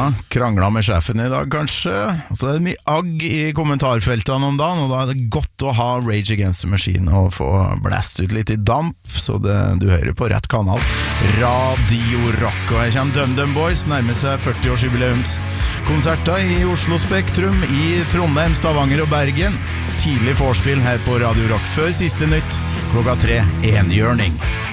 kranglet med sjefen I dag kanskje. Så det mye agg I kommentarfeltene om dagen, og da det godt å ha Rage Against the Machine og få blæst ut litt I damp, så du hører på rett kanal. Radio Rock, og her kommer DumDum Boys, nærmer seg 40-årsjubileumskonserter I Oslo Spektrum, I Trondheim, Stavanger og Bergen. Tidlig forspill her på Radio Rock, før siste nytt, klokka 3, enhjørning.